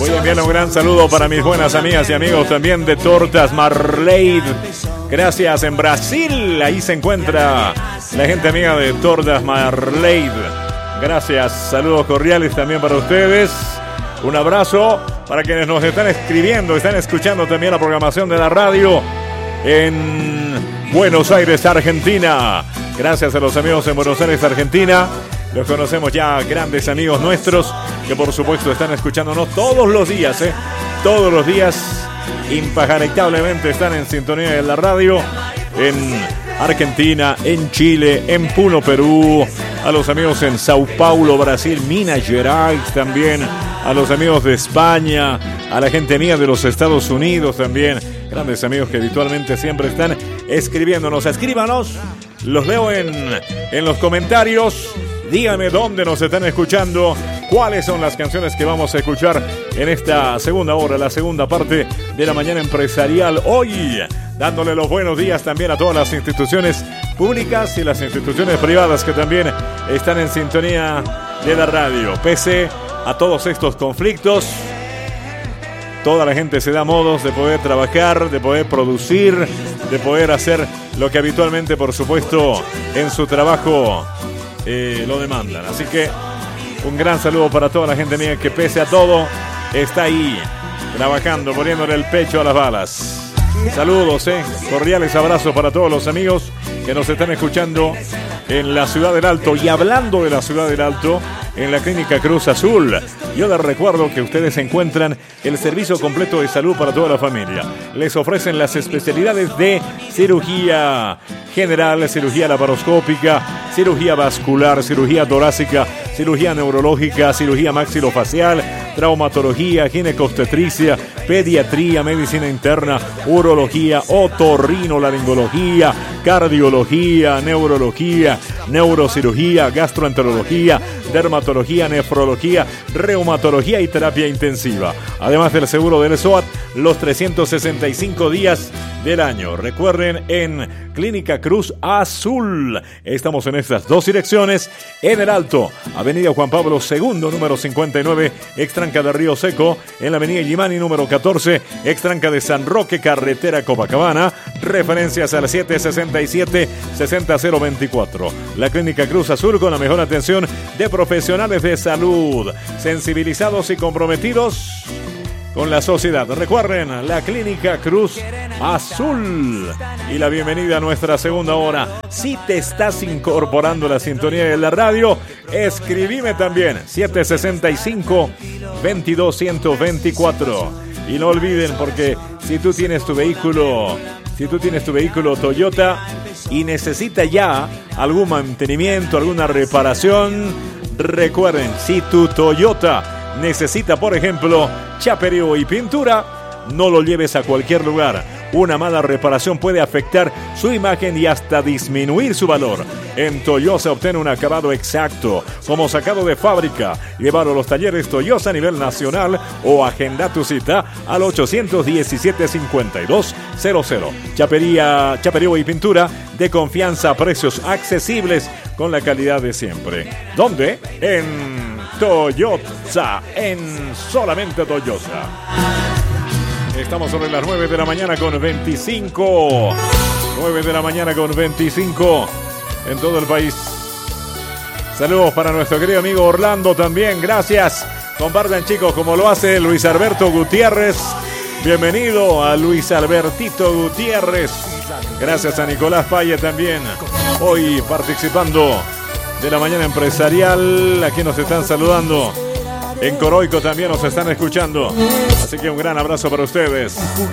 Voy a enviarle un gran saludo para mis buenas amigas y amigos también de Tortas Marleide. Gracias, en Brasil. Ahí se encuentra la gente amiga de Tortas Marleide. Gracias, saludos cordiales también para ustedes. Un abrazo para quienes nos están escribiendo, están escuchando también la programación de la radio en Buenos Aires, Argentina. Gracias a los amigos en Buenos Aires, Argentina. Los conocemos ya, grandes amigos nuestros que por supuesto están escuchándonos todos los días, todos los días, imparentablemente están en sintonía de la radio en Argentina, en Chile, en Puno, Perú, a los amigos en Sao Paulo, Brasil, Minas Gerais también, a los amigos de España, a la gente mía de los Estados Unidos también, grandes amigos que habitualmente siempre están escribiéndonos. Escríbanos, los leo en los comentarios. Díganme dónde nos están escuchando, cuáles son las canciones que vamos a escuchar en esta segunda hora, la segunda parte de la mañana empresarial. Hoy, dándole los buenos días también a todas las instituciones públicas y las instituciones privadas que también están en sintonía de la radio. Pese a todos estos conflictos, toda la gente se da modos de poder trabajar, de poder producir, de poder hacer lo que habitualmente, por supuesto, en su trabajo lo demandan. Así que un gran saludo para toda la gente mía que pese a todo está ahí trabajando, poniéndole el pecho a las balas. Saludos, cordiales abrazos para todos los amigos que nos están escuchando en la Ciudad del Alto. Y hablando de la Ciudad del Alto, en la Clínica Cruz Azul, yo les recuerdo que ustedes encuentran el servicio completo de salud para toda la familia. Les ofrecen las especialidades de cirugía general, cirugía laparoscópica, cirugía vascular, cirugía torácica, cirugía neurológica, cirugía maxilofacial, traumatología, ginecobstetricia, pediatría, medicina interna, urología, otorrinolaringología, cardiología, neurología, neurocirugía, gastroenterología, dermatología, nefrología, reumatología y terapia intensiva. Además del seguro del SOAT, los 365 días del año. Recuerden, en Clínica Cruz Azul estamos en estas dos direcciones: en el Alto, Avenida Juan Pablo II, número 59, extranca de Río Seco; en la Avenida Illimani, número 14, extranca de San Roque, carretera Copacabana. Referencias al 767-60024. La Clínica Cruz Azul, con la mejor atención de profesionales de salud, sensibilizados y comprometidos con la sociedad. Recuerden, la Clínica Cruz Azul. Y la bienvenida a nuestra segunda hora. Si te estás incorporando a la sintonía de la radio, escribime también 765-22124. Y no olviden, porque si tú tienes tu vehículo Toyota y necesita ya algún mantenimiento, alguna reparación, recuerden, si tu Toyota necesita, por ejemplo, chaperío y pintura, no lo lleves a cualquier lugar. Una mala reparación puede afectar su imagen y hasta disminuir su valor. En Toyosa obtén un acabado exacto, como sacado de fábrica. Llévalo a los talleres Toyosa a nivel nacional o agenda tu cita al 817-5200. Chaperío y pintura de confianza a precios accesibles con la calidad de siempre. ¿Dónde? En Toyosa, en solamente Toyosa. Estamos sobre las 9 de la mañana con 25. 9 de la mañana con 25 en todo el país. Saludos para nuestro querido amigo Orlando también. Gracias. Compartan, chicos, como lo hace Luis Alberto Gutiérrez. Bienvenido a Luis Albertito Gutiérrez. Gracias a Nicolás Paye también. Hoy participando de la mañana empresarial. Aquí nos están saludando. En Coroico también nos están escuchando. Así que un gran abrazo para ustedes.